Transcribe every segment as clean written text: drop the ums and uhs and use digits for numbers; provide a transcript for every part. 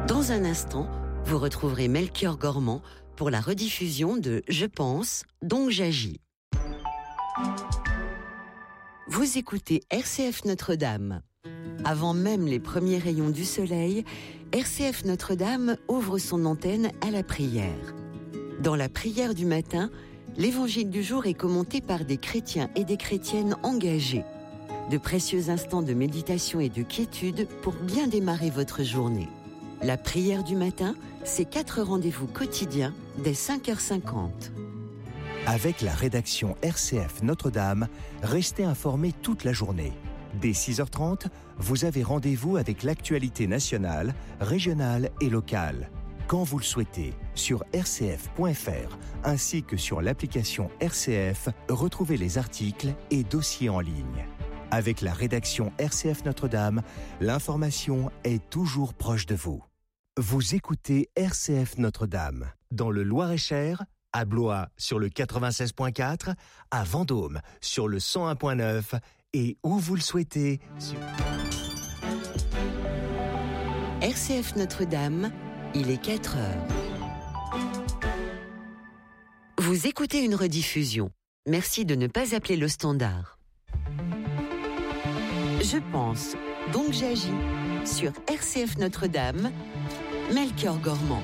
Dans un instant, vous retrouverez Melchior Gormand pour la rediffusion de Je pense, donc j'agis. Vous écoutez RCF Notre-Dame. Avant même les premiers rayons du soleil, RCF Notre-Dame ouvre son antenne à la prière. Dans la prière du matin, l'évangile du jour est commenté par des chrétiens et des chrétiennes engagés. De précieux instants de méditation et de quiétude pour bien démarrer votre journée. La prière du matin, c'est 4 rendez-vous quotidiens dès 5h50. Avec la rédaction RCF Notre-Dame, restez informés toute la journée. Dès 6h30, vous avez rendez-vous avec l'actualité nationale, régionale et locale. Quand vous le souhaitez, sur rcf.fr, ainsi que sur l'application RCF, retrouvez les articles et dossiers en ligne. Avec la rédaction RCF Notre-Dame, l'information est toujours proche de vous. Vous écoutez RCF Notre-Dame, dans le Loir-et-Cher, à Blois sur le 96.4, à Vendôme sur le 101.9 et où vous le souhaitez sur... RCF Notre-Dame, il est 4h. Vous écoutez une rediffusion. Merci de ne pas appeler le standard. Je pense, donc j'agis. Sur RCF Notre-Dame, Melchior Gormand.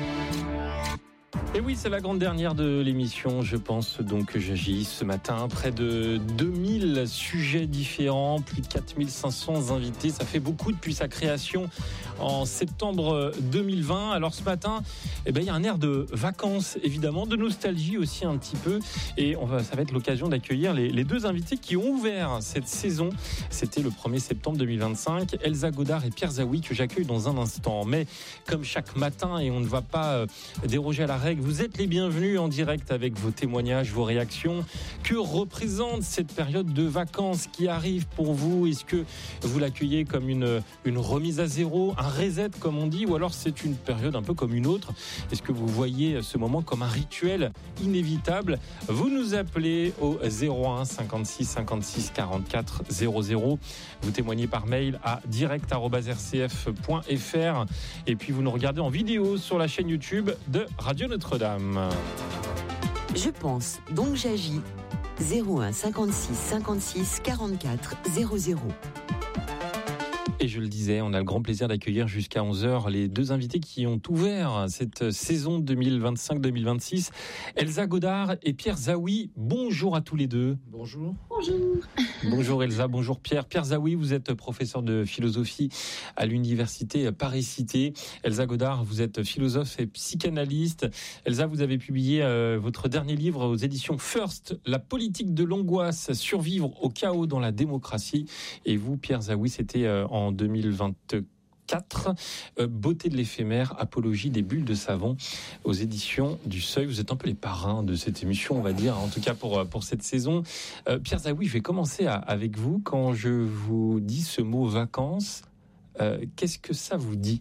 Et oui, c'est la grande dernière de l'émission, je pense donc que j'agis ce matin. Près de 2000 sujets différents, plus de 4500 invités. Ça fait beaucoup depuis sa création en septembre 2020. Alors ce matin, il y a un air de vacances, évidemment, de nostalgie aussi un petit peu. Et ça va être l'occasion d'accueillir les deux invités qui ont ouvert cette saison. C'était le 1er septembre 2025. Elsa Godard et Pierre Zaoui que j'accueille dans un instant. Mais comme chaque matin, et on ne va pas déroger à la règle, vous êtes les bienvenus en direct avec vos témoignages, vos réactions. Que représente cette période de vacances qui arrive pour vous? Est-ce que vous l'accueillez comme une remise à zéro, un reset comme on dit, ou alors c'est une période un peu comme une autre? Est-ce que vous voyez ce moment comme un rituel inévitable? Vous nous appelez au 01 56 56 44 00. Vous témoignez par mail à direct@rcf.fr et puis vous nous regardez en vidéo sur la chaîne YouTube de Radio Notre-Dame. Je pense, donc j'agis. 01 56 56 44 00. Et je le disais, on a le grand plaisir d'accueillir jusqu'à 11h les deux invités qui ont ouvert cette saison 2025-2026. Elsa Godard et Pierre Zaoui, bonjour à tous les deux. Bonjour. Bonjour. Bonjour Elsa, bonjour Pierre. Pierre Zaoui, vous êtes professeur de philosophie à l'université Paris-Cité. Elsa Godard, vous êtes philosophe et psychanalyste. Elsa, vous avez publié votre dernier livre aux éditions First, La politique de l'angoisse, survivre au chaos dans la démocratie. Et vous, Pierre Zaoui, c'était en 2024, Beauté de l'éphémère, apologie des bulles de savon aux éditions du Seuil. Vous êtes un peu les parrains de cette émission, on va dire, en tout cas pour cette saison. Pierre Zaoui, je vais commencer avec vous. Quand je vous dis ce mot vacances, qu'est-ce que ça vous dit?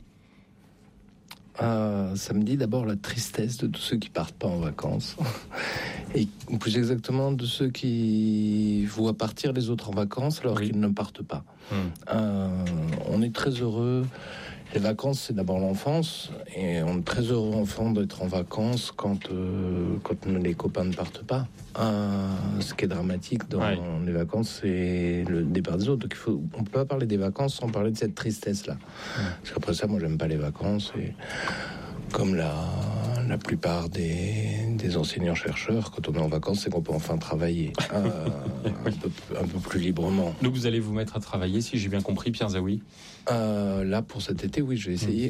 Ça me dit d'abord la tristesse de tous ceux qui partent pas en vacances. Et plus exactement de ceux qui voient partir les autres en vacances alors qu'ils ne partent pas. On est très heureux. Les vacances, c'est d'abord l'enfance. Et on est très heureux, enfant, d'être en vacances quand les copains ne partent pas. Ce qui est dramatique dans les vacances, c'est le départ des autres. Donc on ne peut pas parler des vacances sans parler de cette tristesse-là. Parce qu'après ça, moi, j'aime pas les vacances. Et comme la plupart des enseignants-chercheurs, quand on est en vacances, c'est qu'on peut enfin travailler un peu plus librement. Donc vous allez vous mettre à travailler, si j'ai bien compris, Pierre Zaoui? Là, pour cet été, oui, je vais essayer.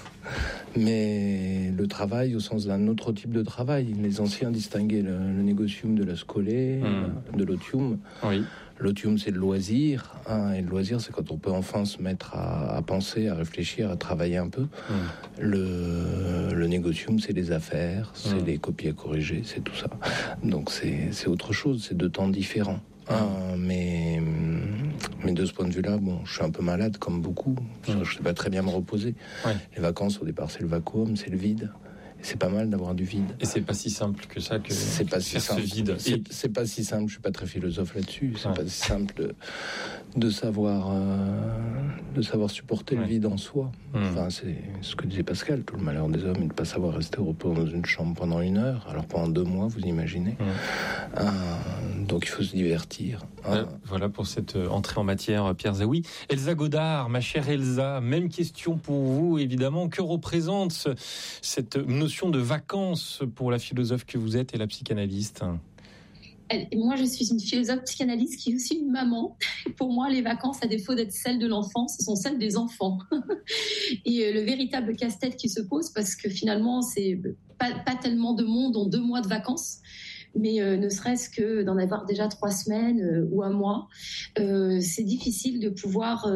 Mais le travail au sens d'un autre type de travail. Les anciens distinguaient le négocium de la scolée, de l'otium. Oui. L'otium, c'est le loisir. Et le loisir, c'est quand on peut enfin se mettre à penser, à réfléchir, à travailler un peu. Le négocium, c'est les affaires, c'est les copies à corriger, c'est tout ça. Donc c'est autre chose, c'est deux temps différents. Mais de ce point de vue-là, je suis un peu malade comme beaucoup. Je ne sais pas très bien me reposer. Les vacances, au départ, c'est le vacuum, c'est le vide. c'est pas mal d'avoir du vide. Et c'est pas si simple que ça, que c'est pas si simple. Ce vide. C'est pas si simple, je suis pas très philosophe là-dessus, c'est pas si simple de savoir supporter le vide en soi. Enfin, c'est ce que disait Pascal, tout le malheur des hommes est de ne pas savoir rester au repos dans une chambre pendant 1 heure, alors pendant 2 mois, vous imaginez. Donc il faut se divertir. Voilà pour cette entrée en matière, Pierre Zaoui. Elsa Godard, ma chère Elsa, même question pour vous, évidemment. Que représente cette notion de vacances pour la philosophe que vous êtes et la psychanalyste ? Moi, je suis une philosophe psychanalyste qui est aussi une maman. Pour moi, les vacances, à défaut d'être celles de l'enfant, ce sont celles des enfants. Et le véritable casse-tête qui se pose, parce que finalement, c'est pas tellement de monde en 2 mois de vacances, mais ne serait-ce que d'en avoir déjà 3 semaines ou 1 mois, c'est difficile de pouvoir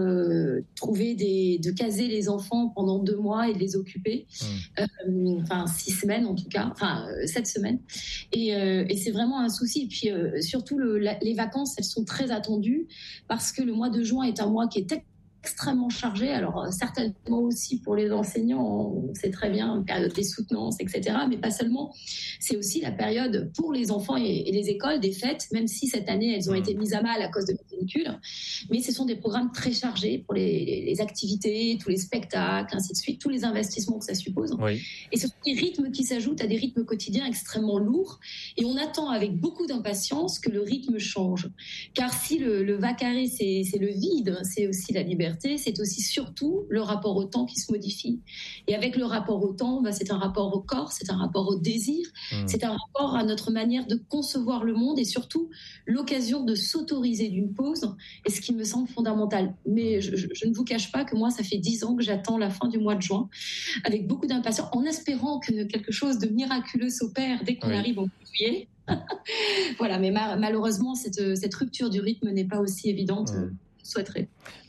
de caser les enfants pendant 2 mois et de les occuper. 6 semaines en tout cas, 7 semaines. Et c'est vraiment un souci. Et puis surtout, les vacances, elles sont très attendues parce que le mois de juin est un mois qui est extrêmement chargé, alors certainement aussi pour les enseignants, on sait très bien, période des soutenances, etc., mais pas seulement. C'est aussi la période pour les enfants et les écoles des fêtes, même si cette année elles ont été mises à mal à cause de la canicule, mais ce sont des programmes très chargés pour les activités, tous les spectacles, ainsi de suite, tous les investissements que ça suppose. Oui. Et ce sont des rythmes qui s'ajoutent à des rythmes quotidiens extrêmement lourds, et on attend avec beaucoup d'impatience que le rythme change. Car si le va-carré, c'est le vide, c'est aussi la liberté, c'est aussi surtout le rapport au temps qui se modifie. Et avec le rapport au temps, c'est un rapport au corps, c'est un rapport au désir, c'est un rapport à notre manière de concevoir le monde et surtout l'occasion de s'autoriser d'une pause, et ce qui me semble fondamental. Mais je ne vous cache pas que moi, ça fait 10 ans que j'attends la fin du mois de juin avec beaucoup d'impatience, en espérant que quelque chose de miraculeux s'opère dès qu'on arrive au mois de juillet. Voilà, mais malheureusement, cette rupture du rythme n'est pas aussi évidente. Souhaiterais.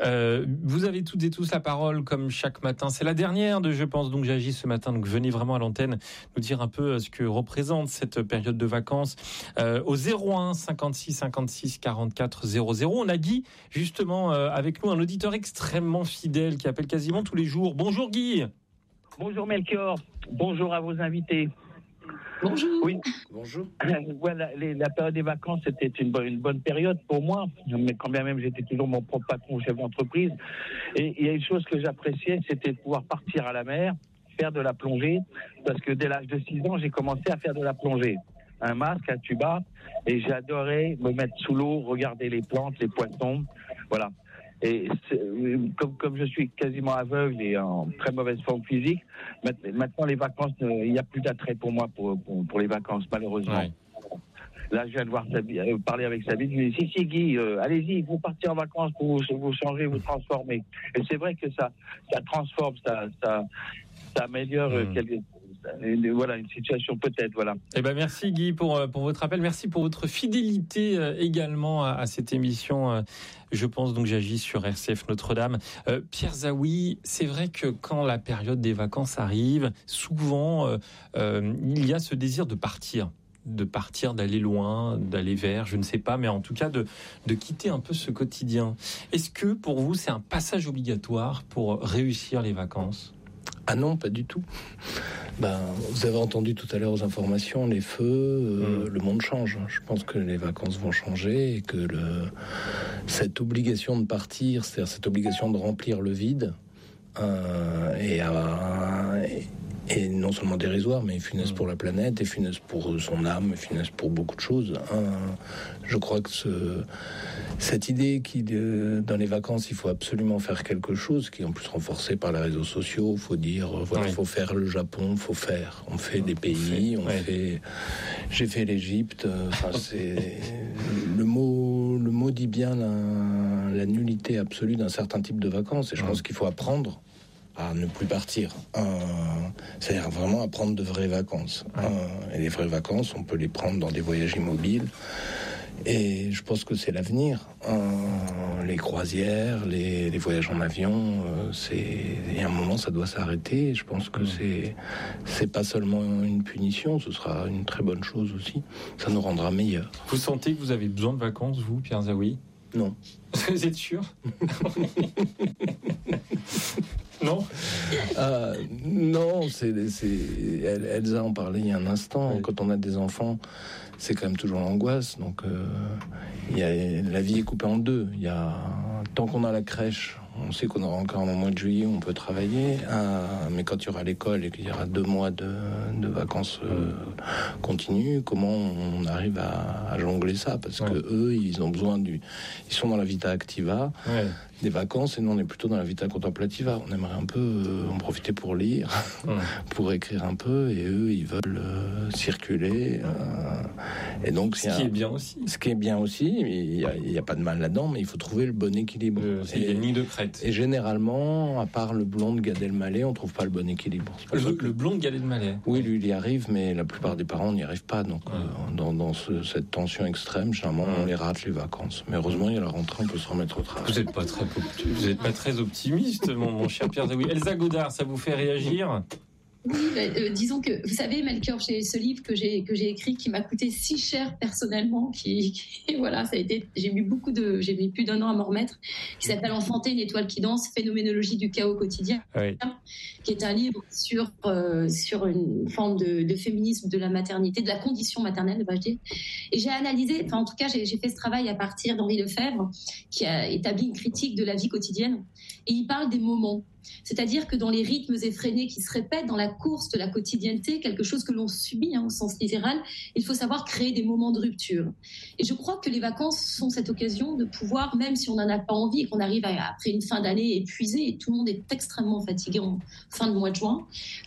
Vous avez toutes et tous la parole comme chaque matin. C'est la dernière de Je pense donc j'agis ce matin. Donc venez vraiment à l'antenne nous dire un peu ce que représente cette période de vacances. Au 01 56 56 44 00. On a Guy justement avec nous, un auditeur extrêmement fidèle qui appelle quasiment tous les jours. Bonjour Guy. Bonjour Melchior. Bonjour à vos invités. Bonjour. Oui. Bonjour. Voilà, la période des vacances, c'était une bonne période pour moi, mais quand bien même j'étais toujours mon propre patron, chef d'entreprise. Et il y a une chose que j'appréciais, c'était de pouvoir partir à la mer, faire de la plongée, parce que dès l'âge de 6 ans, j'ai commencé à faire de la plongée. Un masque, un tuba, et j'adorais me mettre sous l'eau, regarder les plantes, les poissons, voilà. Et comme je suis quasiment aveugle et en très mauvaise forme physique, maintenant les vacances, il n'y a plus d'attrait pour moi pour les vacances, malheureusement. Ouais. Là, je viens de parler avec Sabine. Je lui dis, si Guy, allez-y, vous partez en vacances pour vous changer, vous transformer. Et c'est vrai que ça transforme, ça améliore voilà, une situation peut-être, voilà. Eh ben merci Guy pour votre appel, merci pour votre fidélité également à cette émission. Je pense donc j'agis sur RCF Notre-Dame. Pierre Zaoui, c'est vrai que quand la période des vacances arrive, souvent il y a ce désir de partir, d'aller loin, d'aller vers, je ne sais pas, mais en tout cas de quitter un peu ce quotidien. Est-ce que pour vous c'est un passage obligatoire pour réussir les vacances ? Ah non, pas du tout. Vous avez entendu tout à l'heure aux informations, les feux, le monde change. Je pense que les vacances vont changer et que cette obligation de partir, c'est-à-dire cette obligation de remplir le vide, et non seulement dérisoire, mais funeste pour la planète, et funeste pour son âme, et funeste pour beaucoup de choses. Je crois que cette idée dans les vacances, il faut absolument faire quelque chose, qui est en plus renforcée par les réseaux sociaux. Il faut dire, voilà, il faut faire le Japon, on fait des pays, j'ai fait l'Égypte. C'est le mot dit bien la nullité absolue d'un certain type de vacances, et je pense qu'il faut apprendre à ne plus partir. C'est-à-dire vraiment à prendre de vraies vacances. Et les vraies vacances, on peut les prendre dans des voyages immobiles. Et je pense que c'est l'avenir. Les croisières, les voyages en avion, il y a un moment, ça doit s'arrêter. Je pense que c'est pas seulement une punition, ce sera une très bonne chose aussi. Ça nous rendra meilleurs. Vous sentez que vous avez besoin de vacances, vous, Pierre Zaoui ? Non. Vous êtes sûr ? Non. Non. Non, Elsa en parlait il y a un instant. Oui. Quand on a des enfants, c'est quand même toujours l'angoisse. Donc, la vie est coupée en deux. Tant qu'on a la crèche, on sait qu'on aura encore un mois de juillet où on peut travailler, mais quand il y aura l'école et qu'il y aura 2 mois de vacances continues, comment on arrive à jongler ça? Parce que eux, ils ont besoin ils sont dans la vita activa des vacances, et nous on est plutôt dans la vita contemplativa. On aimerait un peu en profiter pour lire, pour écrire un peu, et eux ils veulent circuler. Et donc ce qui est bien aussi. Ce qui est bien aussi, il n'y a pas de mal là-dedans, mais il faut trouver le bon équilibre. C'est le nid de crête. Et généralement, à part le blond de Gad Elmaleh, on trouve pas le bon équilibre. Le blond de Gad Elmaleh. Oui, lui il y arrive, mais la plupart des parents n'y arrivent pas. Donc dans cette tension extrême, généralement on les rate les vacances. Mais heureusement, il y a la rentrée, on peut se remettre au travail. Vous n'êtes pas très optimiste, mon cher Pierre Zaoui. Elsa Godard, ça vous fait réagir? Oui, disons que, vous savez, Melchior, j'ai ce livre que j'ai écrit qui m'a coûté si cher personnellement, voilà, j'ai mis plus d'1 an à m'en remettre, qui s'appelle Enfanter une étoile qui danse, phénoménologie du chaos quotidien, qui est un livre sur une forme de féminisme de la maternité, de la condition maternelle, devrais-je dire. Et j'ai analysé, en tout cas, j'ai fait ce travail à partir d'Henri Lefebvre, qui a établi une critique de la vie quotidienne, et il parle des moments. C'est-à-dire que dans les rythmes effrénés qui se répètent, dans la course de la quotidienneté, quelque chose que l'on subit au sens littéral, il faut savoir créer des moments de rupture. Et je crois que les vacances sont cette occasion de pouvoir, même si on n'en a pas envie et qu'on arrive après une fin d'année épuisée, et tout le monde est extrêmement fatigué en fin de mois de juin,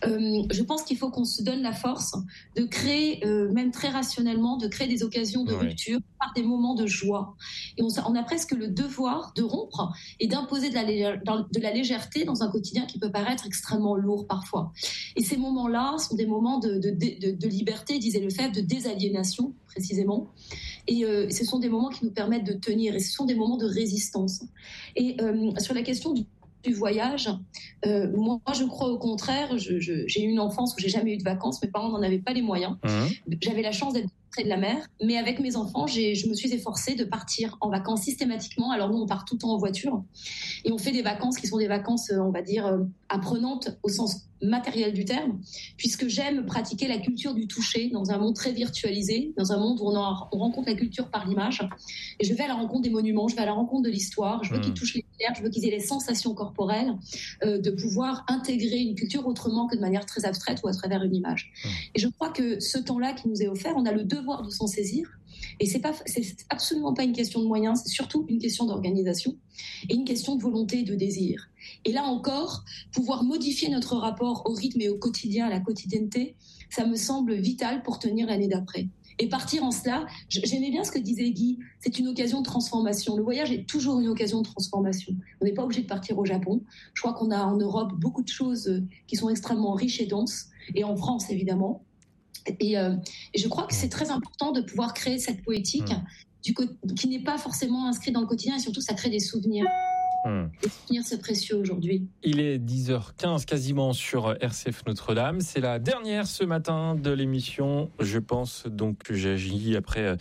je pense qu'il faut qu'on se donne la force de créer, même très rationnellement, de créer des occasions de rupture par des moments de joie. Et on a presque le devoir de rompre et d'imposer de la légèreté dans un quotidien qui peut paraître extrêmement lourd parfois. Et ces moments-là sont des moments de liberté, disait Lefebvre, de désaliénation précisément. Et ce sont des moments qui nous permettent de tenir, et ce sont des moments de résistance. Et sur la question du voyage, moi je crois au contraire, j'ai eu une enfance où j'ai jamais eu de vacances, mes parents n'en avaient pas les moyens. J'avais la chance d'être près de la mer, mais avec mes enfants, je me suis efforcée de partir en vacances systématiquement. Alors nous, on part tout le temps en voiture et on fait des vacances qui sont des vacances, on va dire, apprenantes au sens matériel du terme, puisque j'aime pratiquer la culture du toucher dans un monde très virtualisé, dans un monde où on rencontre la culture par l'image. Et je vais à la rencontre des monuments, je vais à la rencontre de l'histoire, je veux qu'ils touchent les pierres, je veux qu'ils aient les sensations corporelles, de pouvoir intégrer une culture autrement que de manière très abstraite ou à travers une image. Et je crois que ce temps-là qui nous est offert, on a le devoir de s'en saisir. Et c'est absolument pas une question de moyens, c'est surtout une question d'organisation et une question de volonté et de désir. Et là encore, pouvoir modifier notre rapport au rythme et au quotidien, à la quotidienneté, ça me semble vital pour tenir l'année d'après. Et partir en cela, j'aimais bien ce que disait Guy, c'est une occasion de transformation. Le voyage est toujours une occasion de transformation. On n'est pas obligé de partir au Japon. Je crois qu'on a en Europe beaucoup de choses qui sont extrêmement riches et denses, et en France évidemment. Et je crois que c'est très important de pouvoir créer cette poétique qui n'est pas forcément inscrite dans le quotidien, et surtout ça crée des souvenirs. Les souvenirs, c'est précieux aujourd'hui. Il est 10h15 quasiment sur RCF Notre-Dame. C'est la dernière ce matin de l'émission. Je pense donc que j'agis après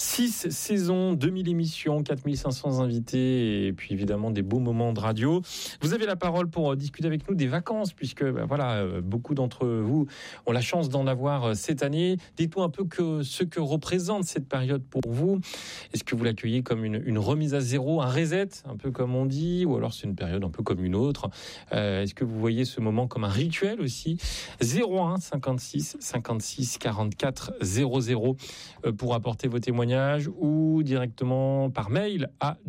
6 saisons, 2000 émissions, 4500 invités et puis évidemment des beaux moments de radio. Vous avez la parole pour discuter avec nous des vacances puisque beaucoup d'entre vous ont la chance d'en avoir cette année. Dites-nous un peu ce que représente cette période pour vous. Est-ce que vous l'accueillez comme une remise à zéro, un reset, un peu comme on dit, ou alors c'est une période un peu comme une autre? Est-ce que vous voyez ce moment comme un rituel aussi? 01 56 56 44 00 pour apporter vos témoignages ou directement par mail à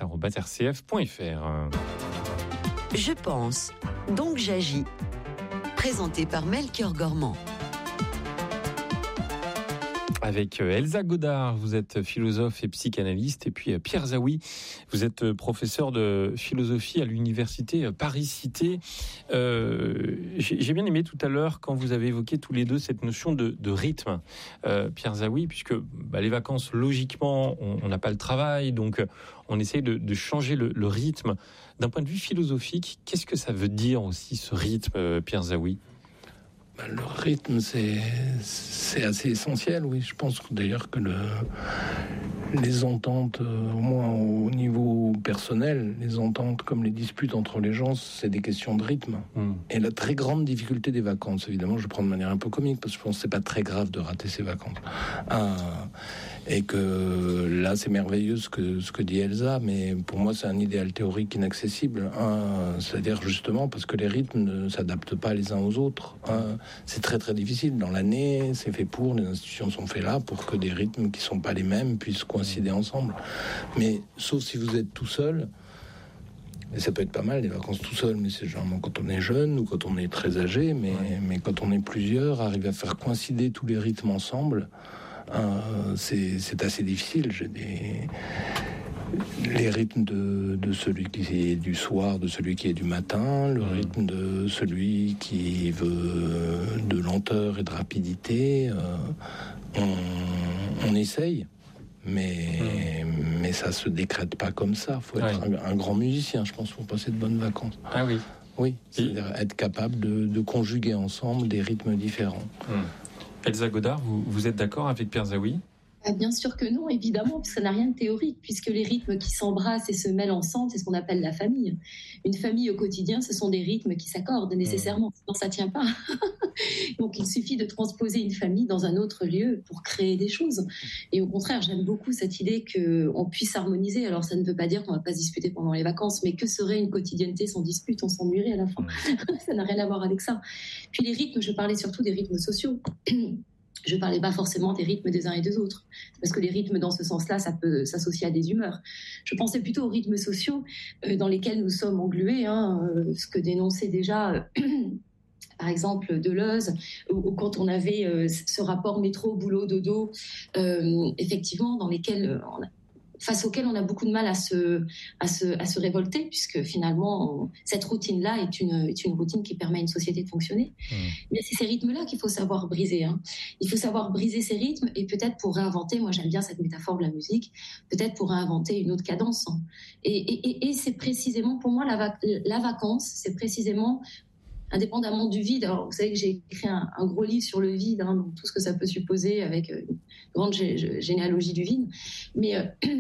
direct@rcf.fr. Je pense, donc j'agis. Présenté par Melchior Gormand. Avec Elsa Godard, vous êtes philosophe et psychanalyste, et puis Pierre Zaoui, vous êtes professeur de philosophie à l'université Paris-Cité. J'ai bien aimé tout à l'heure quand vous avez évoqué tous les deux cette notion de rythme, Pierre Zaoui, puisque les vacances, logiquement, on n'a pas le travail, donc on essaye de changer le rythme. D'un point de vue philosophique, qu'est-ce que ça veut dire aussi ce rythme, Pierre Zaoui ? Le rythme, c'est assez essentiel, oui. Je pense d'ailleurs que les ententes, au moins au niveau personnel, les ententes comme les disputes entre les gens, c'est des questions de rythme. Et la très grande difficulté des vacances, évidemment, je prends de manière un peu comique, parce que je pense que c'est pas très grave de rater ses vacances. Et que là, c'est merveilleux ce que dit Elsa, mais pour moi, c'est un idéal théorique inaccessible. C'est-à-dire justement parce que les rythmes ne s'adaptent pas les uns aux autres. C'est très très difficile. Dans l'année, c'est fait pour, les institutions sont faites là pour que des rythmes qui sont pas les mêmes puissent coïncider ensemble. Mais sauf si vous êtes tout seul, et ça peut être pas mal les vacances tout seul, mais c'est généralement quand on est jeune ou quand on est très âgé, mais quand on est plusieurs, arriver à faire coïncider tous les rythmes ensemble, c'est assez difficile. Les rythmes de celui qui est du soir, de celui qui est du matin, le rythme de celui qui veut de lenteur et de rapidité, on essaye. Mais ça se décrète pas comme ça. Il faut être un grand musicien, je pense, pour passer de bonnes vacances. Ah oui. Oui, c'est-à-dire être capable de conjuguer ensemble des rythmes différents. Elsa Godard, vous êtes d'accord avec Pierre Zaoui ? Bien sûr que non, évidemment, parce que ça n'a rien de théorique, puisque les rythmes qui s'embrassent et se mêlent ensemble, c'est ce qu'on appelle la famille. Une famille au quotidien, ce sont des rythmes qui s'accordent nécessairement, sinon ça ne tient pas. Donc il suffit de transposer une famille dans un autre lieu pour créer des choses. Et au contraire, j'aime beaucoup cette idée qu'on puisse harmoniser. Alors ça ne veut pas dire qu'on ne va pas se disputer pendant les vacances, mais que serait une quotidienneté sans dispute ? On s'ennuierait à la fin. Ça n'a rien à voir avec ça. Puis les rythmes, je parlais surtout des rythmes sociaux. Je ne parlais pas forcément des rythmes des uns et des autres, parce que les rythmes dans ce sens-là, ça peut s'associer à des humeurs. Je pensais plutôt aux rythmes sociaux dans lesquels nous sommes englués, ce que dénonçait déjà... par exemple Deleuze, ou quand on avait ce rapport métro, boulot, dodo, effectivement, dans lesquels... face auquel on a beaucoup de mal à se révolter, puisque finalement, cette routine-là est une routine qui permet à une société de fonctionner. Mais c'est ces rythmes-là qu'il faut savoir briser. Il faut savoir briser ces rythmes, et peut-être pour réinventer, moi j'aime bien cette métaphore de la musique, peut-être pour réinventer une autre cadence. Et c'est précisément, pour moi, la vacance, c'est précisément... indépendamment du vide. Alors, vous savez que j'ai écrit un gros livre sur le vide, donc tout ce que ça peut supposer avec une grande généalogie du vide. Mais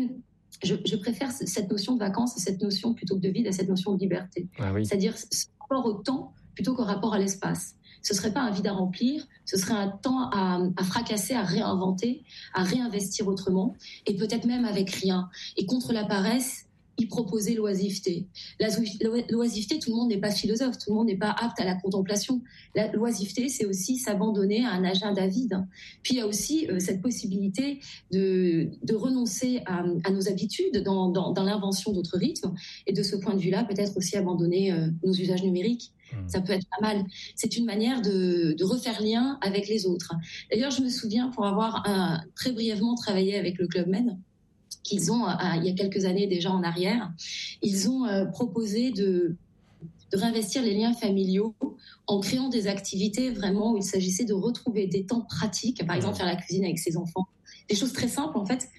je préfère cette notion de vacances, cette notion plutôt que de vide, à cette notion de liberté. C'est-à-dire ce rapport au temps plutôt qu'au rapport à l'espace. Ce ne serait pas un vide à remplir, ce serait un temps à fracasser, à réinventer, à réinvestir autrement, et peut-être même avec rien. Et contre la paresse, y proposer l'oisiveté. L'oisiveté, tout le monde n'est pas philosophe, tout le monde n'est pas apte à la contemplation. L'oisiveté, c'est aussi s'abandonner à un agenda vide. Puis il y a aussi cette possibilité de renoncer à nos habitudes dans l'invention d'autres rythmes, et de ce point de vue-là, peut-être aussi abandonner nos usages numériques. Ça peut être pas mal. C'est une manière de refaire lien avec les autres. D'ailleurs, je me souviens, pour avoir très brièvement travaillé avec le Club Med, qu'ils ont, il y a quelques années déjà en arrière, ils ont proposé de réinvestir les liens familiaux en créant des activités vraiment où il s'agissait de retrouver des temps pratiques, par exemple faire la cuisine avec ses enfants, des choses très simples en fait,